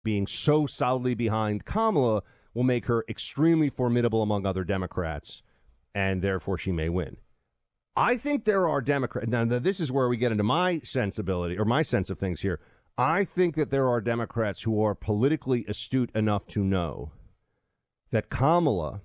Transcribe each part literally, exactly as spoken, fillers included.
being so solidly behind Kamala will make her extremely formidable among other Democrats, and therefore she may win. I think there are Democrats. Now, this is where we get into my sensibility or my sense of things here. I think that there are Democrats who are politically astute enough to know that Kamala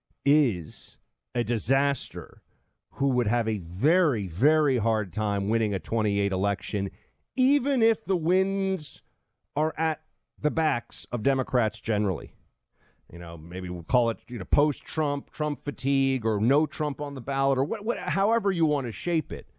is a disaster who would have a very, very hard time winning a twenty-eight election, even if the wins are at the backs of Democrats generally. You know, maybe we'll call it, you know, post-Trump, Trump fatigue, or no Trump on the ballot, or what, what, however you want to shape it.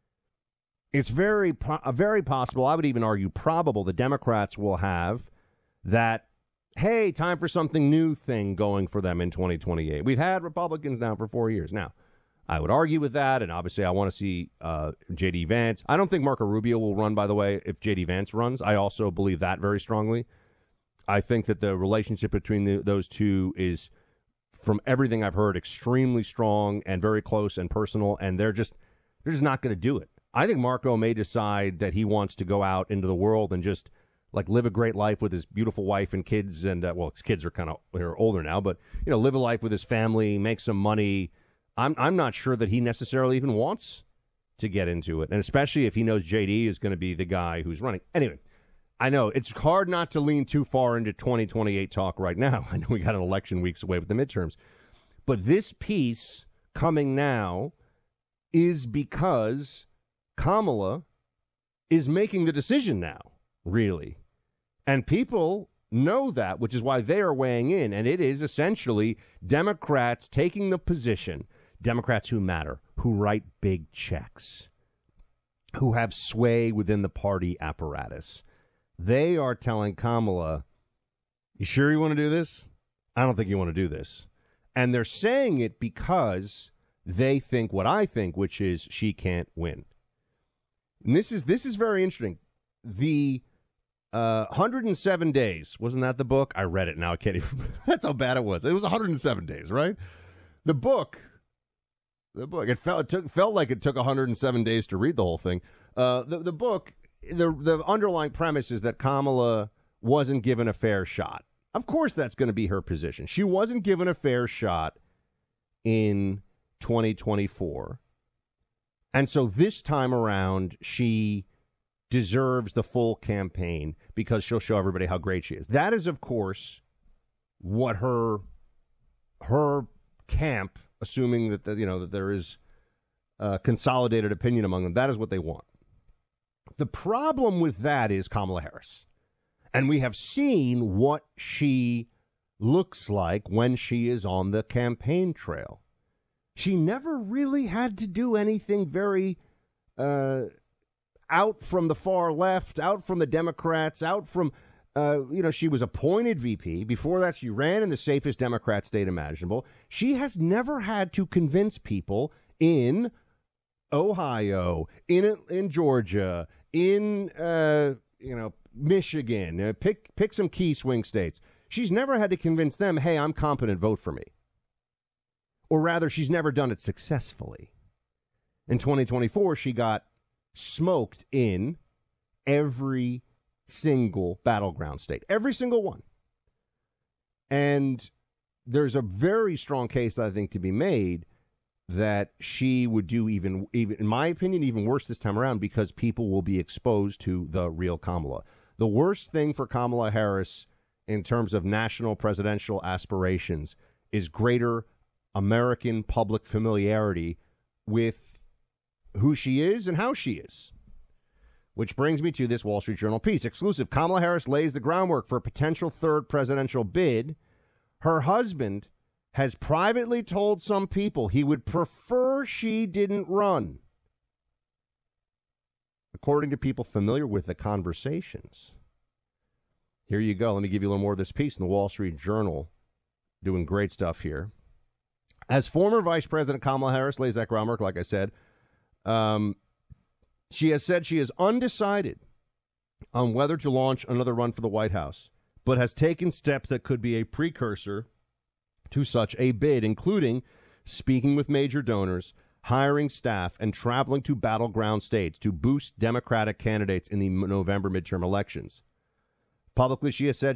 It's very, uh, very possible, I would even argue probable, the Democrats will have that, hey, time for something new thing going for them in twenty twenty-eight. We've had Republicans now for four years. Now, I would argue with that, and obviously I want to see uh, J D. Vance. I don't think Marco Rubio will run, by the way, if J D. Vance runs. I also believe that very strongly. I think that the relationship between the, those two is, from everything I've heard, extremely strong and very close and personal, and they're just they're just not going to do it. I think Marco may decide that he wants to go out into the world and just like live a great life with his beautiful wife and kids, and uh, well, his kids are kind of they're older now, but you know, live a life with his family, make some money. I'm I'm not sure that he necessarily even wants to get into it, and especially if he knows J D is going to be the guy who's running. Anyway, I know it's hard not to lean too far into twenty twenty-eight talk right now. I know we got an election weeks away with the midterms, but this piece coming now is because Kamala is making the decision now, really. And people know that, which is why they are weighing in. And it is essentially Democrats taking the position, Democrats who matter, who write big checks, who have sway within the party apparatus. They are telling Kamala, you sure you want to do this? I don't think you want to do this. And they're saying it because they think what I think, which is she can't win. And this is this is very interesting. The uh, one hundred seven days, wasn't that the book? I read it now. I can't even. That's how bad it was. It was one hundred seven days, right? The book, the book. It felt it took felt like it took one hundred seven days to read the whole thing. Uh, the the book, the the underlying premise is that Kamala wasn't given a fair shot. Of course, that's going to be her position. She wasn't given a fair shot in twenty twenty-four. And so this time around, she deserves the full campaign because she'll show everybody how great she is. That is, of course, what her her camp, assuming that the, you know that there is a consolidated opinion among them, that is what they want. The problem with that is Kamala Harris. And we have seen what she looks like when she is on the campaign trail. She never really had to do anything very uh, out from the far left, out from the Democrats, out from, uh, you know, she was appointed V P. Before that, she ran in the safest Democrat state imaginable. She has never had to convince people in Ohio, in in Georgia, in, uh, you know, Michigan, uh, pick pick some key swing states. She's never had to convince them, hey, I'm competent, vote for me. Or rather, she's never done it successfully. In twenty twenty-four, she got smoked in every single battleground state, every single one. And there's a very strong case, I think, to be made that she would do even, even, in my opinion, even worse this time around because people will be exposed to the real Kamala. The worst thing for Kamala Harris in terms of national presidential aspirations is greater American public familiarity with who she is and how she is. Which brings me to this Wall Street Journal piece. Exclusive. Kamala Harris lays the groundwork for a potential third presidential bid. Her husband has privately told some people he would prefer she didn't run. According to people familiar with the conversations. Here you go. Let me give you a little more of this piece in the Wall Street Journal. Doing great stuff here. As former Vice President Kamala Harris lays that groundwork, like I said, um, she has said she is undecided on whether to launch another run for the White House, but has taken steps that could be a precursor to such a bid, including speaking with major donors, hiring staff, and traveling to battleground states to boost Democratic candidates in the November midterm elections. Publicly, she has said